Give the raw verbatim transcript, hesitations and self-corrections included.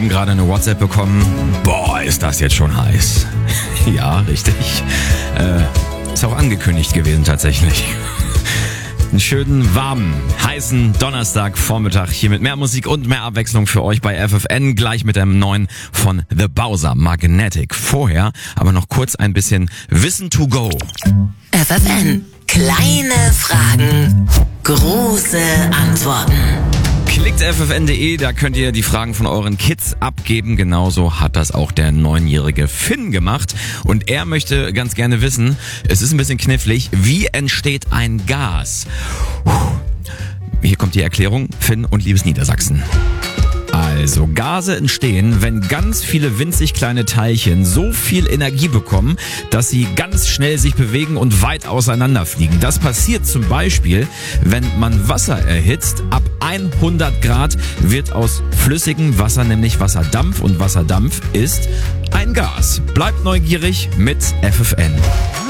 haben gerade eine WhatsApp bekommen. Boah, ist das jetzt schon heiß. Ja, richtig. Äh, ist auch angekündigt gewesen tatsächlich. Einen schönen, warmen, heißen Donnerstagvormittag hier mit mehr Musik und mehr Abwechslung für euch bei F F N. Gleich mit dem neuen von The Bowser, Magnetic. Vorher aber noch kurz ein bisschen Wissen to go. F F N. Kleine Fragen, große Antworten. Klickt F F N punkt de, da könnt ihr die Fragen von euren Kids abgeben. Genauso hat das auch der neunjährige Finn gemacht. Und er möchte ganz gerne wissen, es ist ein bisschen knifflig, wie entsteht ein Gas? Hier kommt die Erklärung, Finn und liebes Niedersachsen. Also, Gase entstehen, wenn ganz viele winzig kleine Teilchen so viel Energie bekommen, dass sie ganz schnell sich bewegen und weit auseinanderfliegen. Das passiert zum Beispiel, wenn man Wasser erhitzt. Ab hundert Grad wird aus flüssigem Wasser nämlich Wasserdampf und Wasserdampf ist ein Gas. Bleibt neugierig mit F F N.